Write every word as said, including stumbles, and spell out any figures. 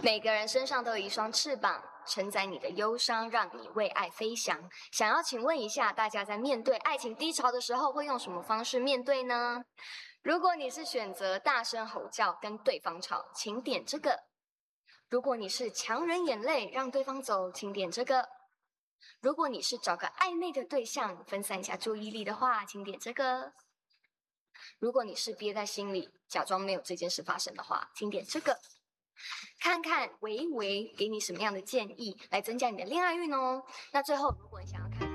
每个人身上都有一双翅膀，承载你的忧伤，让你为爱飞翔。想要请问一下，大家在面对爱情低潮的时候，会用什么方式面对呢？如果你是选择大声吼叫跟对方吵，请点这个；如果你是强忍眼泪让对方走，请点这个；如果你是找个暧昧的对象分散一下注意力的话，请点这个；如果你是憋在心里假装没有这件事发生的话，请点这个。看看维维给你什么样的建议来增加你的恋爱运哦。那最后，如果你想要看